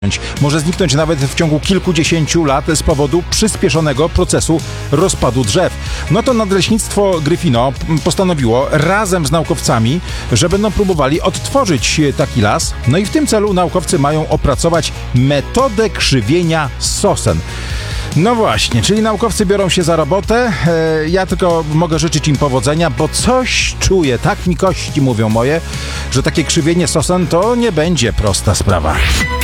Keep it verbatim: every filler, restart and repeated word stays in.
Może zniknąć nawet w ciągu kilkudziesięciu lat z powodu przyspieszonego procesu rozpadu drzew. No to Nadleśnictwo Gryfino postanowiło razem z naukowcami, że będą próbowali odtworzyć taki las. No i w tym celu naukowcy mają opracować metodę krzywienia sosen. No właśnie, czyli naukowcy biorą się za robotę. E, ja tylko mogę życzyć im powodzenia, bo coś czuję, tak mi kości mówią moje, że takie krzywienie sosen to nie będzie prosta sprawa.